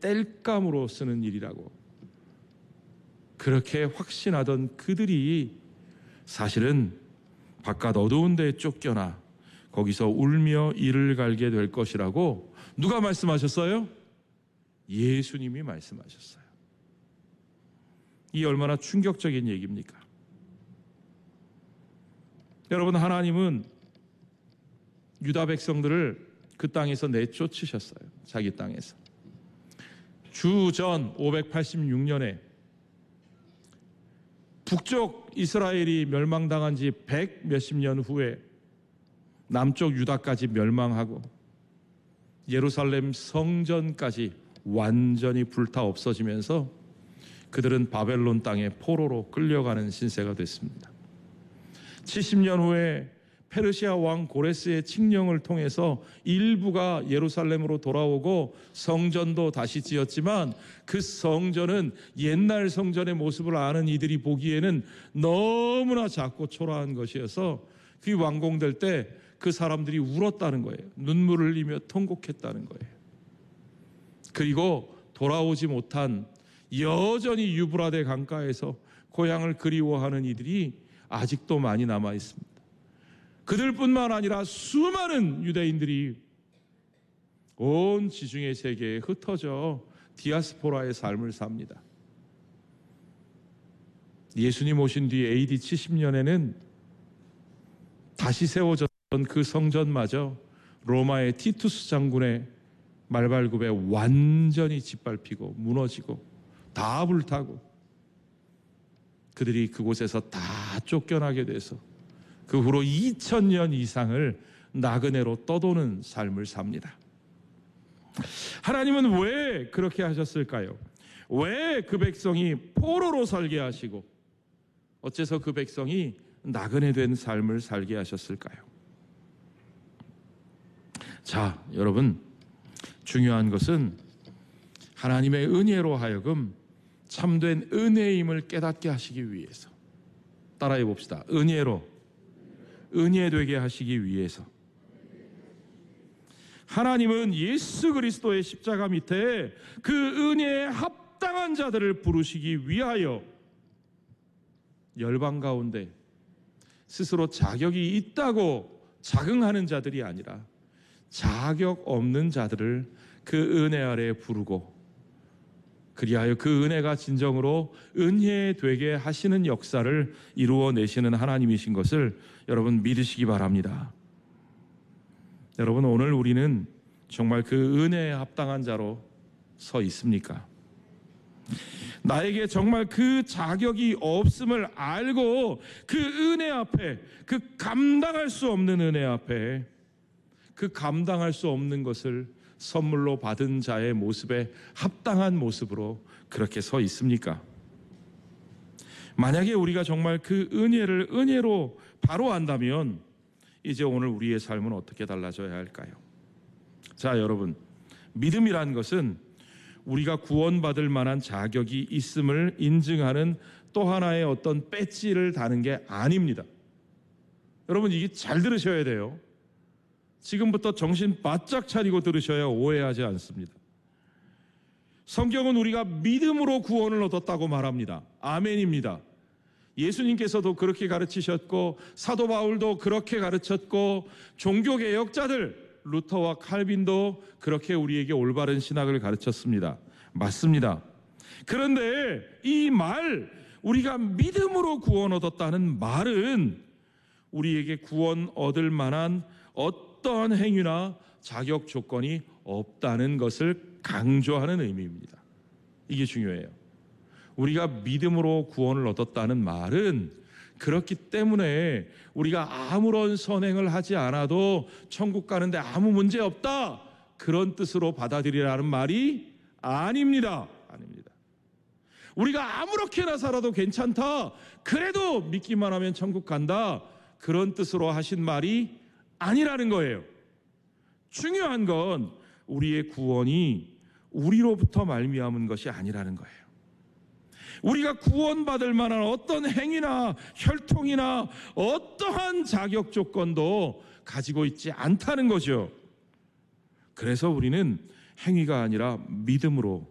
땔감으로 쓰는 일이라고 그렇게 확신하던 그들이 사실은 바깥 어두운 데에 쫓겨나 거기서 울며 이를 갈게 될 것이라고 누가 말씀하셨어요? 예수님이 말씀하셨어요. 이 얼마나 충격적인 얘기입니까? 여러분, 하나님은 유다 백성들을 그 땅에서 내쫓으셨어요. 자기 땅에서. 주전 586년에 북쪽 이스라엘이 멸망당한 지 100 몇십 년 후에 남쪽 유다까지 멸망하고 예루살렘 성전까지 완전히 불타 없어지면서 그들은 바벨론 땅에 포로로 끌려가는 신세가 됐습니다. 70년 후에 페르시아 왕 고레스의 칙령을 통해서 일부가 예루살렘으로 돌아오고 성전도 다시 지었지만 그 성전은 옛날 성전의 모습을 아는 이들이 보기에는 너무나 작고 초라한 것이어서 그 완공될 때 그 사람들이 울었다는 거예요. 눈물을 흘리며 통곡했다는 거예요. 그리고 돌아오지 못한 여전히 유브라데 강가에서 고향을 그리워하는 이들이 아직도 많이 남아 있습니다. 그들뿐만 아니라 수많은 유대인들이 온 지중해 세계에 흩어져 디아스포라의 삶을 삽니다. 예수님 오신 뒤 AD 70년에는 다시 세워졌던 그 성전마저 로마의 티투스 장군의 말발굽에 완전히 짓밟히고 무너지고 다 불타고 그들이 그곳에서 다 쫓겨나게 돼서 그 후로 2000년 이상을 나그네로 떠도는 삶을 삽니다. 하나님은 왜 그렇게 하셨을까요? 왜 그 백성이 포로로 살게 하시고 어째서 그 백성이 나그네 된 삶을 살게 하셨을까요? 자, 여러분, 중요한 것은 하나님의 은혜로 하여금 참된 은혜임을 깨닫게 하시기 위해서, 따라해 봅시다. 은혜 되게 하시기 위해서 하나님은 예수 그리스도의 십자가 밑에 그 은혜에 합당한 자들을 부르시기 위하여 열방 가운데 스스로 자격이 있다고 자긍하는 자들이 아니라 자격 없는 자들을 그 은혜 아래에 부르고 그리하여 그 은혜가 진정으로 은혜 되게 하시는 역사를 이루어내시는 하나님이신 것을 여러분 믿으시기 바랍니다. 여러분, 오늘 우리는 정말 그 은혜에 합당한 자로 서 있습니까? 나에게 정말 그 자격이 없음을 알고 그 은혜 앞에, 그 감당할 수 없는 은혜 앞에, 그 감당할 수 없는 것을 선물로 받은 자의 모습에 합당한 모습으로 그렇게 서 있습니까? 만약에 우리가 정말 그 은혜를 은혜로 바로 안다면 이제 오늘 우리의 삶은 어떻게 달라져야 할까요? 자, 여러분, 믿음이란 것은 우리가 구원받을 만한 자격이 있음을 인증하는 또 하나의 어떤 배지를 다는 게 아닙니다. 여러분, 이게 잘 들으셔야 돼요. 지금부터 정신 바짝 차리고 들으셔야 오해하지 않습니다. 성경은 우리가 믿음으로 구원을 얻었다고 말합니다. 아멘입니다. 예수님께서도 그렇게 가르치셨고 사도 바울도 그렇게 가르쳤고 종교개혁자들 루터와 칼빈도 그렇게 우리에게 올바른 신학을 가르쳤습니다. 맞습니다. 그런데 이 말, 우리가 믿음으로 구원 얻었다는 말은 우리에게 구원 얻을 만한 어떠한 행위나 자격 조건이 없다는 것을 강조하는 의미입니다. 이게 중요해요. 우리가 믿음으로 구원을 얻었다는 말은 그렇기 때문에 우리가 아무런 선행을 하지 않아도 천국 가는데 아무 문제 없다, 그런 뜻으로 받아들이라는 말이 아닙니다. 아닙니다. 우리가 아무렇게나 살아도 괜찮다, 그래도 믿기만 하면 천국 간다, 그런 뜻으로 하신 말이 아니라는 거예요. 중요한 건 우리의 구원이 우리로부터 말미암은 것이 아니라는 거예요. 우리가 구원받을 만한 어떤 행위나 혈통이나 어떠한 자격 조건도 가지고 있지 않다는 거죠. 그래서 우리는 행위가 아니라 믿음으로